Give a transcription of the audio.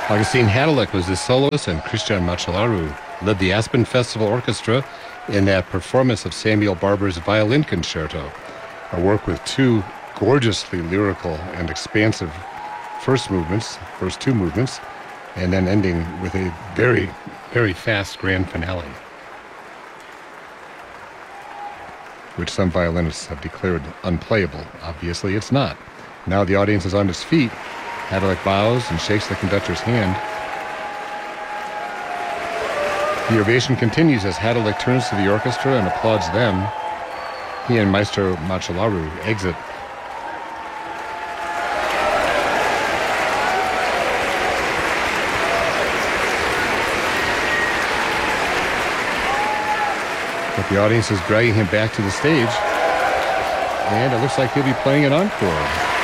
Augustine Hadalek was the soloist, and Christian Machelaru led the Aspen Festival Orchestra in that performance of Samuel Barber's Violin Concerto, a work with two gorgeously lyrical and expansive first two movements, and then ending with a very, very fast grand finale, which some violinists have declared unplayable. Obviously, it's not. Now the audience is on its feet. Hadalek bows and shakes the conductor's hand. The ovation continues as Hadalek turns to the orchestra and applauds them. He and Maestro Machelaru exit. But the audience is dragging him back to the stage, and it looks like he'll be playing an encore.